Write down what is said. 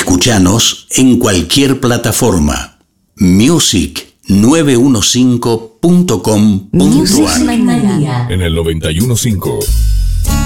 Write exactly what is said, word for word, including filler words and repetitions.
Escuchanos en cualquier plataforma. music nueve quince punto com punto ar. En el noventa y uno punto cinco.